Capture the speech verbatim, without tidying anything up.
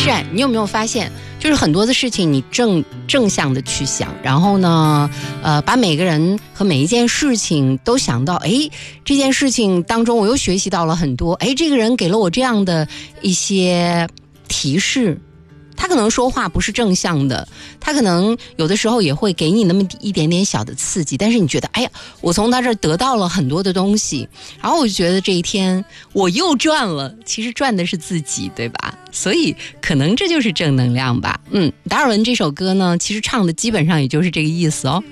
是啊，你有没有发现，就是很多的事情你正正向的去想，然后呢，呃，把每个人和每一件事情都想到，哎，这件事情当中我又学习到了很多，哎，这个人给了我这样的一些提示。他可能说话不是正向的，他可能有的时候也会给你那么一点点小的刺激，但是你觉得哎呀，我从他这儿得到了很多的东西，然后我就觉得这一天我又赚了，其实赚的是自己，对吧？所以可能这就是正能量吧。嗯，达尔文这首歌呢，其实唱的基本上也就是这个意思哦。